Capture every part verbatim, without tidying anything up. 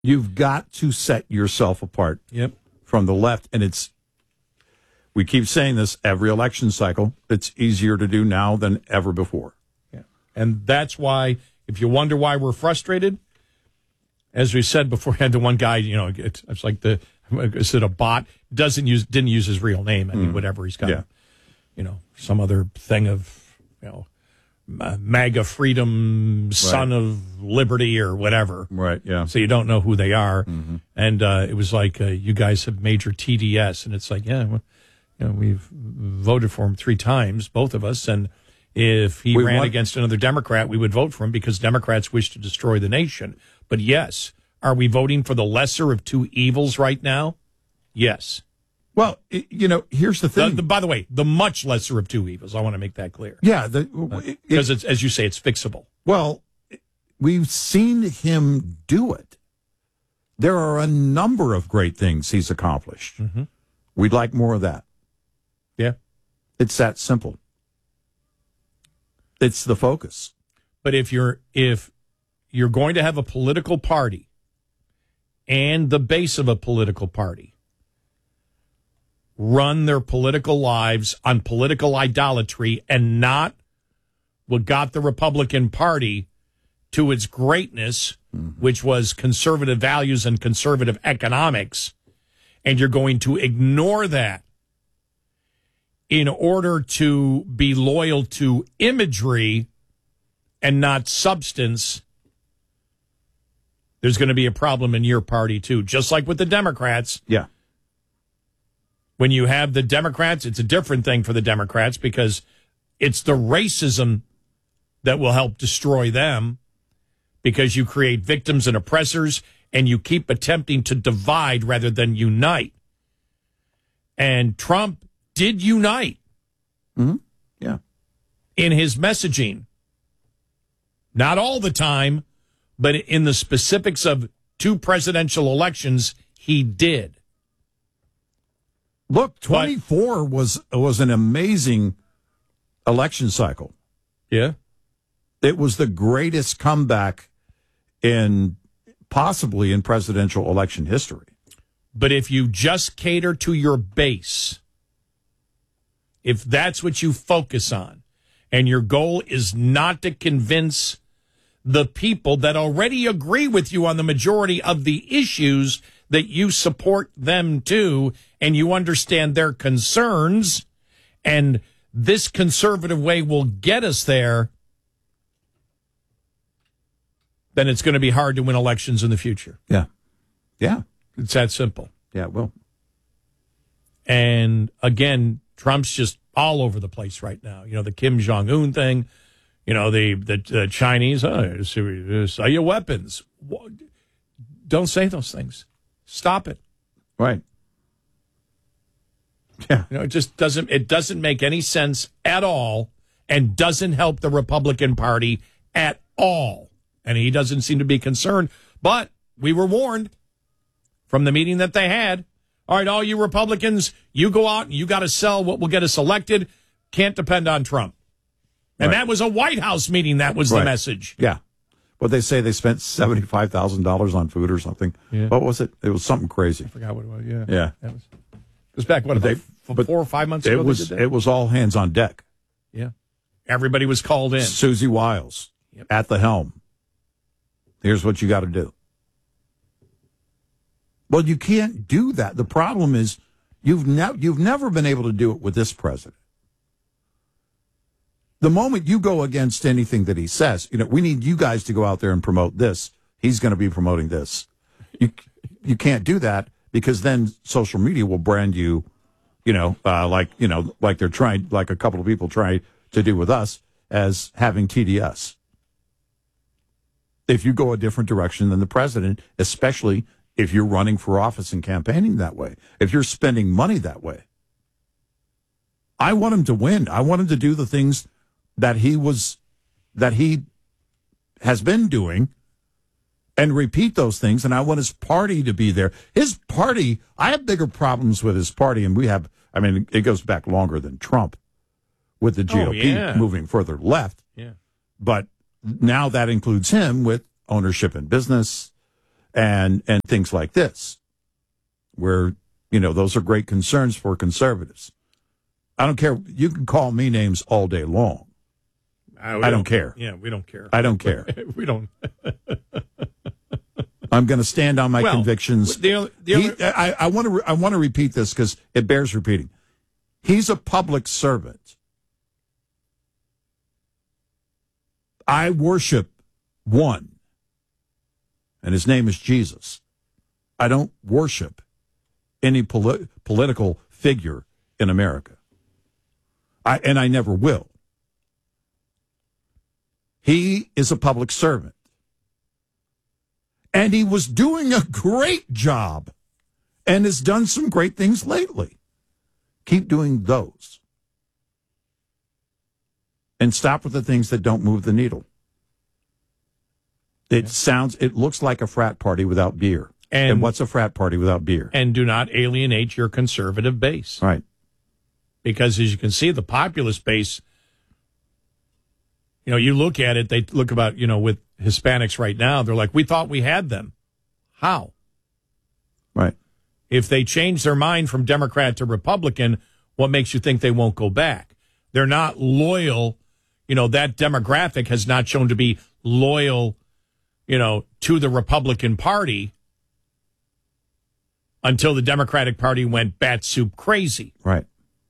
You've got to set yourself apart yep. from the left. And it's, we keep saying this every election cycle, it's easier to do now than ever before. Yeah. And that's why, if you wonder why we're frustrated, as we said before, had the one guy, you know, it's, it's like the, is it a bot? Doesn't use, didn't use his real name. I mean, mm. whatever he's got, yeah. you know, some other thing of, you know, MAGA freedom, son right. of liberty or whatever. Right, yeah. So you don't know who they are. Mm-hmm. And uh, it was like, uh, you guys have major T D S. And it's like, yeah, well, you know, we've voted for him three times, both of us. And if he we ran want- against another Democrat, we would vote for him because Democrats wish to destroy the nation. But yes, are we voting for the lesser of two evils right now? Yes. Well, it, you know, here's the thing. The, the, by the way, the much lesser of two evils. I want to make that clear. Yeah. Because, uh, it's, as you say, it's fixable. Well, we've seen him do it. There are a number of great things he's accomplished. Mm-hmm. We'd like more of that. Yeah. It's that simple. It's the focus. But if you're if you're going to have a political party and the base of a political party run their political lives on political idolatry and not what got the Republican Party to its greatness, mm-hmm. which was conservative values and conservative economics, and you're going to ignore that in order to be loyal to imagery and not substance, there's going to be a problem in your party, too. Just like with the Democrats. Yeah. When you have the Democrats, it's a different thing for the Democrats because it's the racism that will help destroy them because you create victims and oppressors and you keep attempting to divide rather than unite. And Trump did unite. Mm-hmm. Yeah. In his messaging. Not all the time, but in the specifics of two presidential elections, he did. Look, twenty-four but, was was an amazing election cycle. Yeah. It was the greatest comeback in possibly in presidential election history. But if you just cater to your base, if that's what you focus on, and your goal is not to convince the people that already agree with you on the majority of the issues that you support them to, and you understand their concerns, and this conservative way will get us there, then it's going to be hard to win elections in the future. Yeah. Yeah. It's that simple. Yeah, it will. And again, Trump's just all over the place right now. You know, the Kim Jong-un thing, you know, the, the, the Chinese, oh, sell your weapons. Don't say those things. Stop it. Right. Yeah. You know, it just doesn't, it doesn't make any sense at all and doesn't help the Republican Party at all. And he doesn't seem to be concerned. But we were warned from the meeting that they had. All right, all you Republicans, you go out and you got to sell what will get us elected. Can't depend on Trump. And right. That was a White House meeting. That was right. The message. Yeah. What they say, they spent seventy-five thousand dollars on food or something. Yeah. What was it? It was something crazy. I forgot what it was. Yeah. Yeah. That was, it was back, what, about they, four or five months it ago? Was, it was all hands on deck. Yeah. Everybody was called in. Susie Wiles yep. at the helm. Here's what you got to do. Well, you can't do that. The problem is you've, ne- you've never been able to do it with this president. The moment you go against anything that he says, you know, we need you guys to go out there and promote this. He's going to be promoting this. You you can't do that because then social media will brand you, you know, uh, like, you know, like they're trying, like a couple of people try to do with us as having T D S. If you go a different direction than the president, especially if you're running for office and campaigning that way, if you're spending money that way. I want him to win. I want him to do the things that he was, that he has been doing and repeat those things. And I want his party to be there. His party, I have bigger problems with his party. And we have, I mean, it goes back longer than Trump with the G O P oh, yeah. moving further left. Yeah. But now that includes him with ownership in business and and things like this, where, you know, those are great concerns for conservatives. I don't care. You can call me names all day long. I, I don't, don't care. Yeah, we don't care. I don't care. we don't. I'm going to stand on my well, convictions. The other, the he, other, I, I want to. Re- I want to repeat this because it bears repeating. He's a public servant. I worship one, and his name is Jesus. I don't worship any poli- political figure in America. I and I never will. He is a public servant. And he was doing a great job and has done some great things lately. Keep doing those. And stop with the things that don't move the needle. It sounds, it looks like a frat party without beer. And, and what's a frat party without beer? And do not alienate your conservative base. Right. Because as you can see, the populist base, you know, you look at it, they look about, you know, with Hispanics right now, they're like, we thought we had them. How? Right. If they change their mind from Democrat to Republican, what makes you think they won't go back? They're not loyal. You know, that demographic has not shown to be loyal, you know, to the Republican Party until the Democratic Party went bat soup crazy. Right.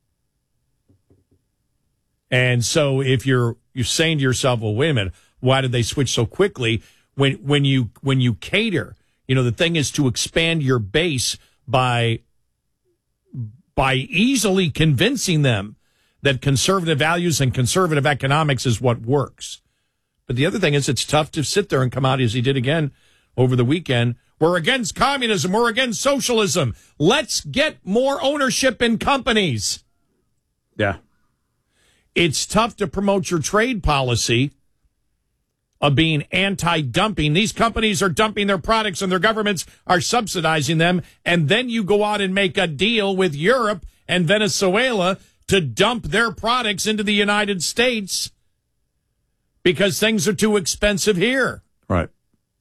And so if you're you're saying to yourself, well, wait a minute, why did they switch so quickly? When when you when you cater, you know, the thing is to expand your base by by easily convincing them that conservative values and conservative economics is what works. But the other thing is it's tough to sit there and come out as he did again over the weekend. We're against communism. We're against socialism. Let's get more ownership in companies. Yeah. It's tough to promote your trade policy of being anti-dumping. These companies are dumping their products and their governments are subsidizing them. And then you go out and make a deal with Europe and Venezuela to dump their products into the United States because things are too expensive here. Right.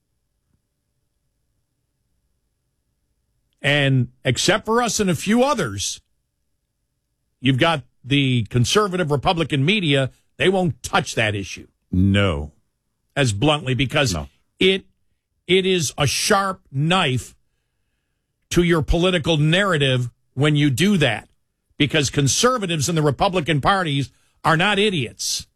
And except for us and a few others, you've got the conservative Republican media, they won't touch that issue. No. As bluntly, because no. it it is a sharp knife to your political narrative when you do that. Because conservatives in the Republican parties are not idiots.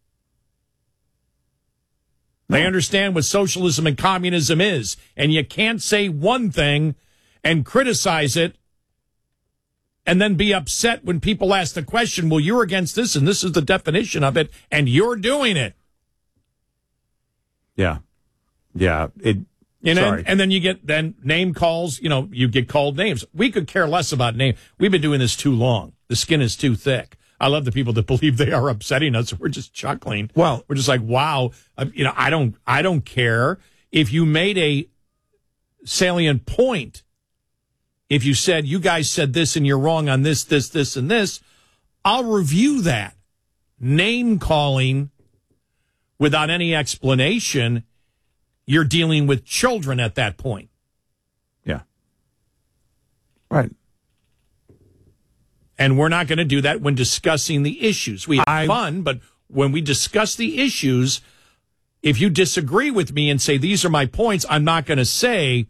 No. They understand what socialism and communism is. And you can't say one thing and criticize it and then be upset when people ask the question, well, you're against this and this is the definition of it, and you're doing it. Yeah. Yeah. It, you know, sorry. And then you get then name calls, you know, you get called names. We could care less about name. We've been doing this too long. The skin is too thick. I love the people that believe they are upsetting us. We're just chuckling. Well, we're just like, wow. Uh, you know, I don't, I don't care if you made a salient point. If you said, you guys said this and you're wrong on this, this, this, and this, I'll review that. Name calling without any explanation, you're dealing with children at that point. Yeah. Right. And we're not going to do that when discussing the issues. We have I, fun, but when we discuss the issues, if you disagree with me and say, these are my points, I'm not going to say,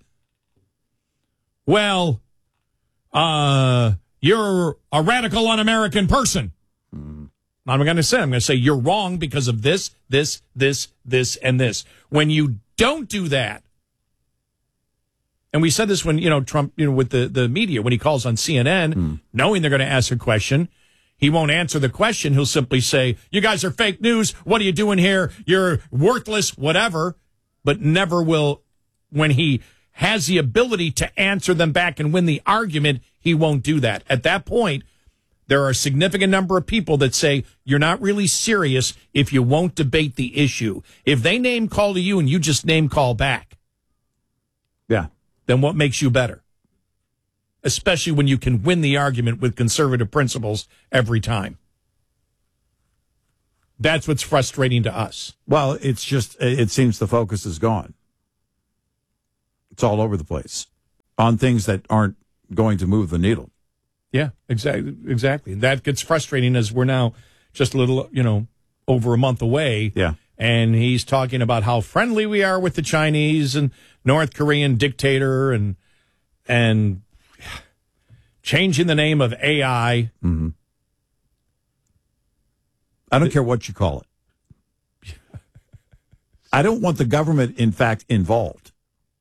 well, uh, you're a radical un-American person. Hmm. I'm going to say, I'm going to say you're wrong because of this, this, this, this, and this. When you don't do that, and we said this when, you know, Trump, you know, with the, the media, when he calls on C N N, hmm. knowing they're going to ask a question, he won't answer the question. He'll simply say, you guys are fake news. What are you doing here? You're worthless, whatever. But never will, when he has the ability to answer them back and win the argument, he won't do that. At that point, there are a significant number of people that say you're not really serious if you won't debate the issue. If they name call to you and you just name call back, yeah, then what makes you better? Especially when you can win the argument with conservative principles every time. That's what's frustrating to us. Well, it's just, it seems the focus is gone. It's all over the place on things that aren't going to move the needle. Yeah, exactly. Exactly. That gets frustrating as we're now just a little, you know, over a month away. Yeah. And he's talking about how friendly we are with the Chinese and North Korean dictator and and changing the name of A I. Mm-hmm. I don't care what you call it. I don't want the government, in fact, involved.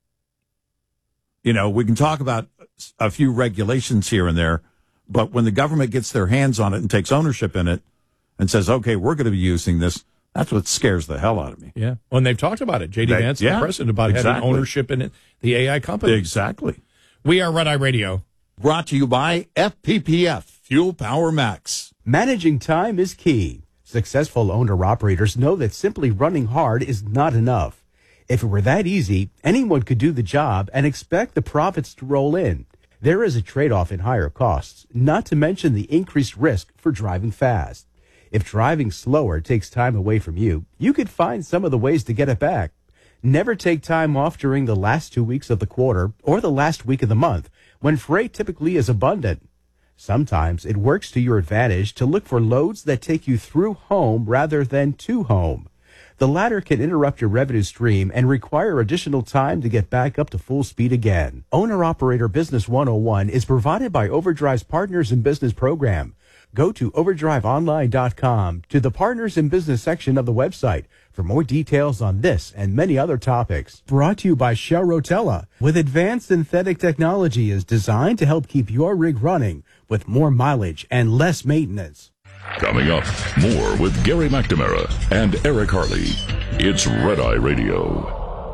You know, we can talk about a few regulations here and there, but when the government gets their hands on it and takes ownership in it and says, okay, we're going to be using this, that's what scares the hell out of me. Yeah. Well, and they've talked about it. J D They, Vance, yeah, the president, about exactly. having ownership in it, the A I company. Exactly. We are Red Eye Radio. Brought to you by F P P F, Fuel Power Max. Managing time is key. Successful owner-operators know that simply running hard is not enough. If it were that easy, anyone could do the job and expect the profits to roll in. There is a trade-off in higher costs, not to mention the increased risk for driving fast. If driving slower takes time away from you, you could find some of the ways to get it back. Never take time off during the last two weeks of the quarter or the last week of the month, when freight typically is abundant. Sometimes it works to your advantage to look for loads that take you through home rather than to home. The latter can interrupt your revenue stream and require additional time to get back up to full speed again. Owner-Operator Business one oh one is provided by Overdrive's Partners in Business program. Go to overdrive online dot com to the Partners in Business section of the website for more details on this and many other topics. Brought to you by Shell Rotella, with advanced synthetic technology is designed to help keep your rig running with more mileage and less maintenance. Coming up, more with Gary McNamara and Eric Harley. It's Red Eye Radio.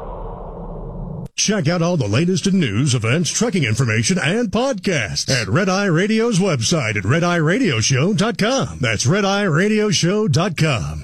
Check out all the latest in news, events, trucking information, and podcasts at Red Eye Radio's website at red eye radio show dot com. That's red eye radio show dot com.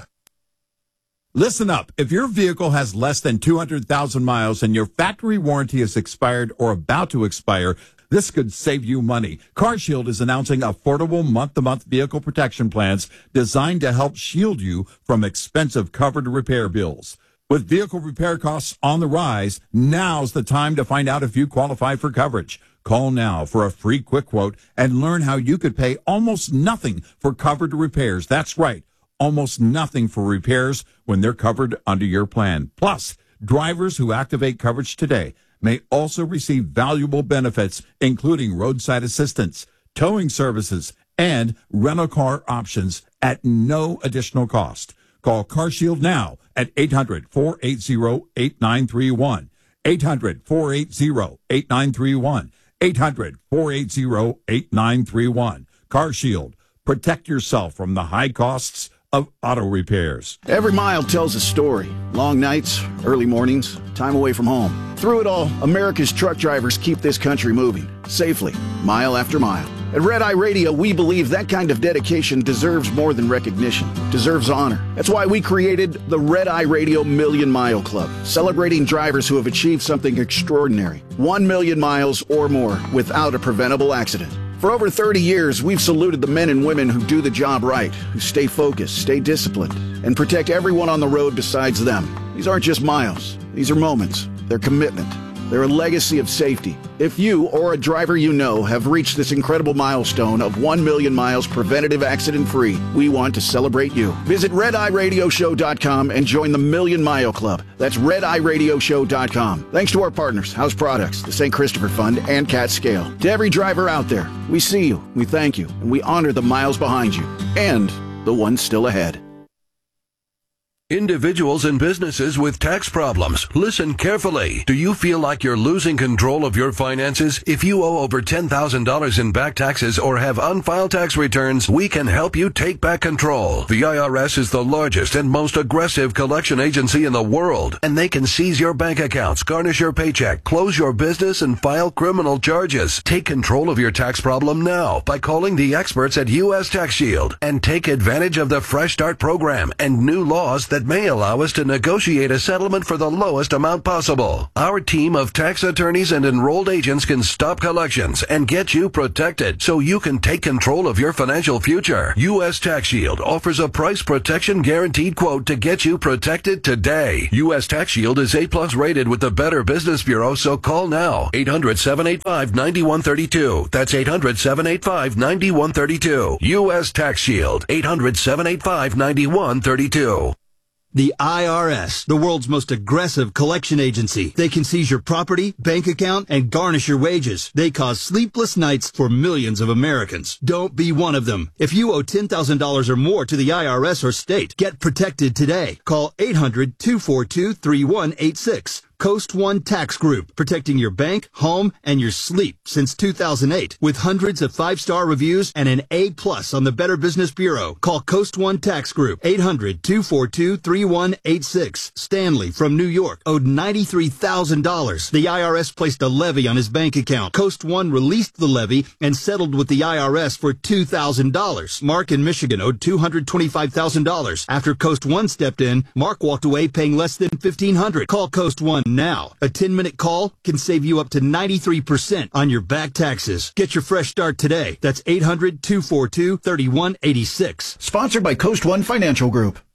Listen up. If your vehicle has less than two hundred thousand miles and your factory warranty is expired or about to expire, this could save you money. CarShield is announcing affordable month-to-month vehicle protection plans designed to help shield you from expensive covered repair bills. With vehicle repair costs on the rise, now's the time to find out if you qualify for coverage. Call now for a free quick quote and learn how you could pay almost nothing for covered repairs. That's right, almost nothing for repairs when they're covered under your plan. Plus, drivers who activate coverage today may also receive valuable benefits, including roadside assistance, towing services, and rental car options at no additional cost. Call CarShield now at eight hundred, four eight zero, eight nine three one. eight hundred, four eight zero, eight nine three one. eight hundred, four eight zero, eight nine three one. CarShield. Protect yourself from the high costs of auto repairs. Every mile tells a story. Long nights, early mornings, time away from home. Through it all, America's truck drivers keep this country moving, safely, mile after mile. At Red Eye Radio, we believe that kind of dedication deserves more than recognition, deserves honor. That's why we created the Red Eye Radio Million Mile Club, celebrating drivers who have achieved something extraordinary. One million miles or more without a preventable accident. For over thirty years, we've saluted the men and women who do the job right, who stay focused, stay disciplined, and protect everyone on the road besides them. These aren't just miles. These are moments. They're commitment. They're a legacy of safety. If you or a driver you know have reached this incredible milestone of one million miles preventative accident-free, we want to celebrate you. Visit red eye radio show dot com and join the Million Mile Club. That's red eye radio show dot com. Thanks to our partners, House Products, the Saint Christopher Fund, and Cat Scale. To every driver out there, we see you, we thank you, and we honor the miles behind you and the ones still ahead. Individuals and businesses with tax problems, listen carefully. Do you feel like you're losing control of your finances? If you owe over ten thousand dollars in back taxes or have unfiled tax returns, we can help you take back control. The I R S is the largest and most aggressive collection agency in the world, and they can seize your bank accounts, garnish your paycheck, close your business, and file criminal charges. Take control of your tax problem now by calling the experts at U S Tax Shield and take advantage of the Fresh Start program and new laws that may allow us to negotiate a settlement for the lowest amount possible. Our team of tax attorneys and enrolled agents can stop collections and get you protected so you can take control of your financial future. U S Tax Shield offers a price protection guaranteed quote to get you protected today. U S Tax Shield is A plus rated with the Better Business Bureau, so call now. eight hundred, seven eight five, nine one three two. That's eight hundred, seven eight five, nine one three two. U S Tax Shield. eight hundred, seven eight five, nine one three two. The I R S, the world's most aggressive collection agency. They can seize your property, bank account, and garnish your wages. They cause sleepless nights for millions of Americans. Don't be one of them. If you owe ten thousand dollars or more to the I R S or state, get protected today. Call eight hundred, two four two, three one eight six. Coast One Tax Group, protecting your bank, home, and your sleep since two thousand eight. With hundreds of five-star reviews and an A plus on the Better Business Bureau. Call Coast One Tax Group, eight hundred, two four two, three one eight six. Stanley from New York owed ninety-three thousand dollars. The I R S placed a levy on his bank account. Coast One released the levy and settled with the I R S for two thousand dollars. Mark in Michigan owed two hundred twenty-five thousand dollars. After Coast One stepped in, Mark walked away paying less than fifteen hundred dollars. Call Coast One now. A ten-minute call can save you up to ninety-three percent on your back taxes. Get your fresh start today. That's eight hundred, two four two, three one eight six. Sponsored by Coast One Financial Group.